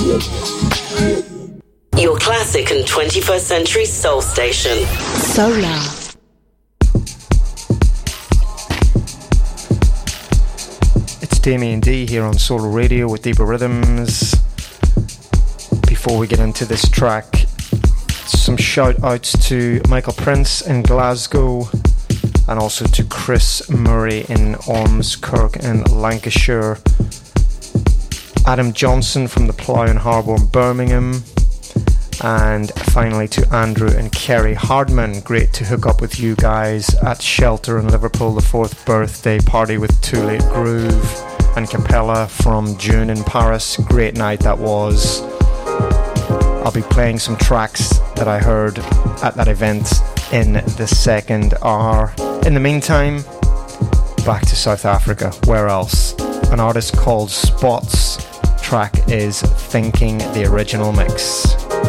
Your classic and 21st century soul station. Solar. It's Damien D here on Solar Radio with Deeper Rhythms. Before we get into this track, some shout outs to Michael Prince in Glasgow and also to Chris Murray in Ormskirk in Lancashire, Adam Johnson from the Plough and Harbour in Birmingham, and finally to Andrew and Kerry Hardman. Great to hook up with you guys at Shelter in Liverpool, the 4th birthday party with Too Late Groove and Capella from June in Paris. Great night that was. I'll be playing some tracks that I heard at that event in the second hour. In the meantime, back to South Africa. Where else? An artist called Spots. Track is Thinking, the original mix.